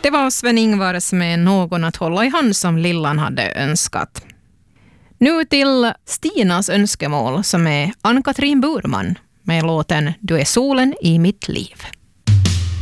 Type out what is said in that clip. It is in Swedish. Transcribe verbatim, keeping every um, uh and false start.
Det var Sven-Ingvars med Någon att hålla i hand som Lillan hade önskat. Nu till Stinas önskemål som är Ann-Katrin Burman med låten Du är solen i mitt liv.